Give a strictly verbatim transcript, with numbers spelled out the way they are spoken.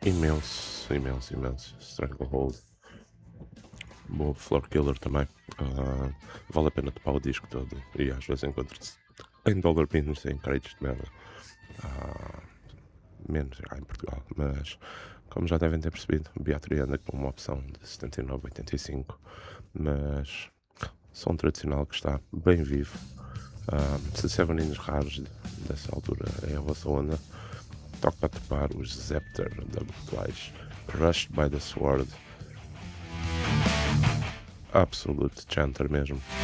Imenso, imenso, imenso. Stranglehold. Bom, Floor Killer também. Ah, vale a pena topar o disco todo. E às vezes encontra-se em Dollar Beans em crates de merda. Ah, menos cá em Portugal. Mas, como já devem ter percebido, Beatriz anda com uma opção de setenta e nove vírgula oitenta e cinco. Mas, som tradicional que está bem vivo. Ah, se Seven Inch raros dessa altura é a vossa onda, toca a topar os Zepter da Flash, Crushed by the Sword. Absolute chanter mesmo.